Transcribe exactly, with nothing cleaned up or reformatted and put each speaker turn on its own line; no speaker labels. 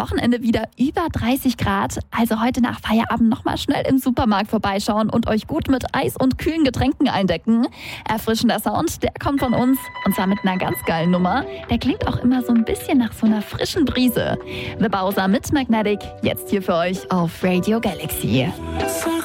Wochenende wieder über dreißig Grad. Also heute nach Feierabend nochmal schnell im Supermarkt vorbeischauen und euch gut mit Eis und kühlen Getränken eindecken. Erfrischender Sound, der kommt von uns. Und zwar mit einer ganz geilen Nummer. Der klingt auch immer so ein bisschen nach so einer frischen Brise. The Bowser mit Magnetic, jetzt hier für euch auf Radio Galaxy.